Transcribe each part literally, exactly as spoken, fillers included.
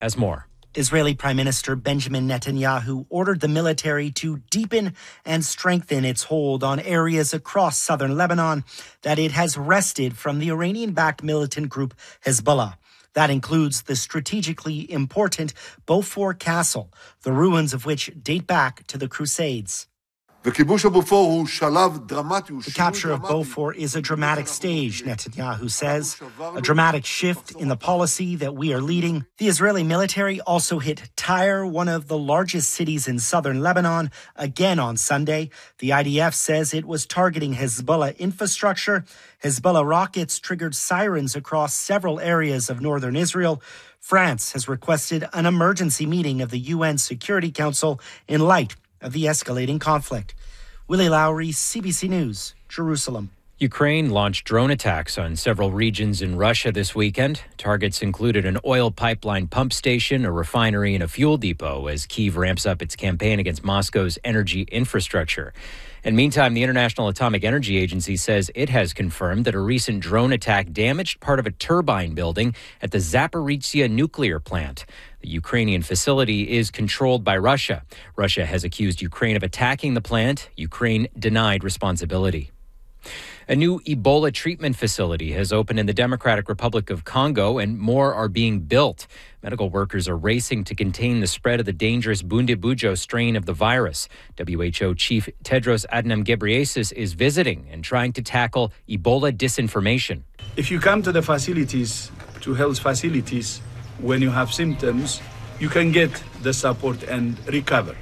has more. Israeli Prime Minister Benjamin Netanyahu ordered the military to deepen and strengthen its hold on areas across southern Lebanon that it has wrested from the Iranian-backed militant group Hezbollah. That includes the strategically important Beaufort Castle, the ruins of which date back to the Crusades. The capture of Beaufort is a dramatic stage, Netanyahu says, a dramatic shift in the policy that we are leading. The Israeli military also hit Tyre, one of the largest cities in southern Lebanon, again on Sunday. The I D F says it was targeting Hezbollah infrastructure. Hezbollah rockets triggered sirens across several areas of northern Israel. France has requested an emergency meeting of the U N Security Council in light of the escalating conflict. Willie Lowry, C B C News, Jerusalem. Ukraine launched drone attacks on several regions in Russia this weekend. Targets included an oil pipeline pump station, a refinery, and a fuel depot as Kyiv ramps up its campaign against Moscow's energy infrastructure. And meantime, the International Atomic Energy Agency says it has confirmed that a recent drone attack damaged part of a turbine building at the Zaporizhzhia nuclear plant. The Ukrainian facility is controlled by Russia. Russia has accused Ukraine of attacking the plant. Ukraine denied responsibility. A new Ebola treatment facility has opened in the Democratic Republic of Congo, and more are being built. Medical workers are racing to contain the spread of the dangerous Bundibugyo strain of the virus. W H O Chief Tedros Adhanom Ghebreyesus is visiting and trying to tackle Ebola disinformation. If you come to the facilities, to health facilities, when you have symptoms, you can get the support and recover.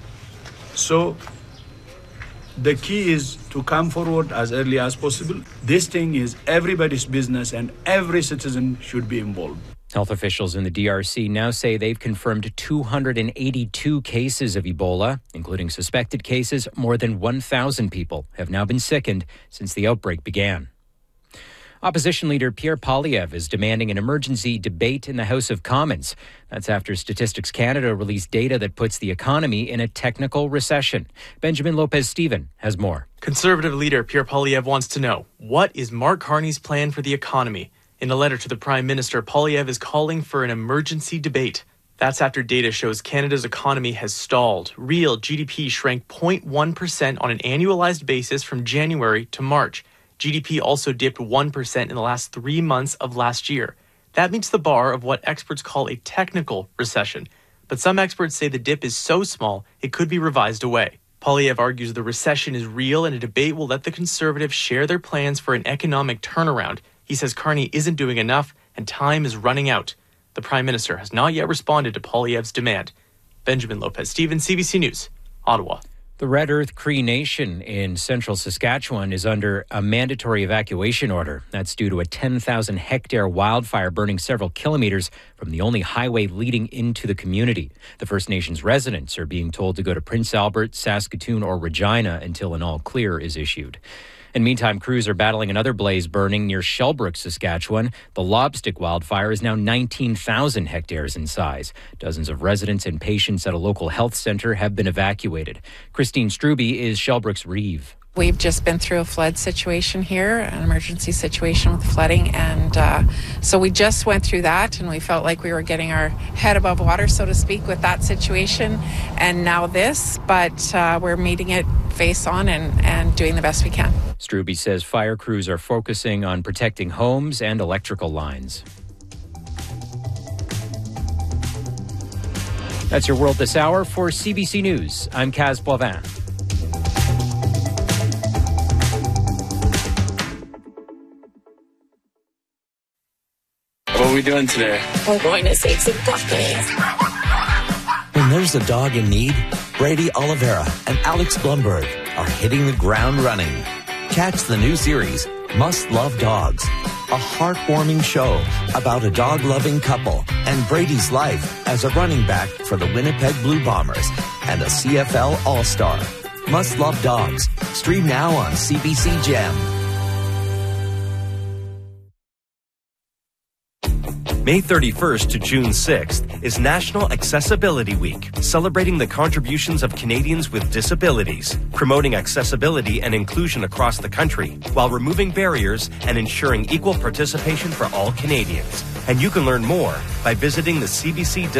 So the key is to come forward as early as possible. This thing is everybody's business and every citizen should be involved. Health officials in the D R C now say they've confirmed two hundred eighty-two cases of Ebola, including suspected cases. More than one thousand people have now been sickened since the outbreak began. Opposition leader Pierre Poilievre is demanding an emergency debate in the House of Commons. That's after Statistics Canada released data that puts the economy in a technical recession. Benjamin Lopez-Steven has more. Conservative leader Pierre Poilievre wants to know, what is Mark Carney's plan for the economy? In a letter to the Prime Minister, Poilievre is calling for an emergency debate. That's after data shows Canada's economy has stalled. Real G D P shrank zero point one percent on an annualized basis from January to March. G D P also dipped one percent in the last three months of last year. That meets the bar of what experts call a technical recession. But some experts say the dip is so small it could be revised away. Poilievre argues the recession is real and a debate will let the Conservatives share their plans for an economic turnaround. He says Carney isn't doing enough and time is running out. The Prime Minister has not yet responded to Poilievre's demand. Benjamin Lopez-Steven, C B C News, Ottawa. The Red Earth Cree Nation in central Saskatchewan is under a mandatory evacuation order. That's due to a ten thousand hectare wildfire burning several kilometers from the only highway leading into the community. The First Nations residents are being told to go to Prince Albert, Saskatoon, or Regina until an all clear is issued. And meantime, crews are battling another blaze burning near Shellbrook, Saskatchewan. The Lobstick wildfire is now nineteen thousand hectares in size. Dozens of residents and patients at a local health center have been evacuated. Christine Struby is Shellbrook's Reeve. We've just been through a flood situation here, an emergency situation with flooding, and uh, so we just went through that, and we felt like we were getting our head above water, so to speak, with that situation, and now this, but uh, we're meeting it face on and, and doing the best we can. Struby says fire crews are focusing on protecting homes and electrical lines. That's your World This Hour. For C B C News, I'm Kaz Boivin. What are we doing today? We're going to save some puppies. When there's a dog in need, Brady Oliveira and Alex Blumberg are hitting the ground running. Catch the new series, Must Love Dogs, a heartwarming show about a dog-loving couple and Brady's life as a running back for the Winnipeg Blue Bombers and a C F L All-Star. Must Love Dogs. Stream now on C B C Gem. May thirty-first to June sixth is National Accessibility Week, celebrating the contributions of Canadians with disabilities, promoting accessibility and inclusion across the country, while removing barriers and ensuring equal participation for all Canadians. And you can learn more by visiting the C B C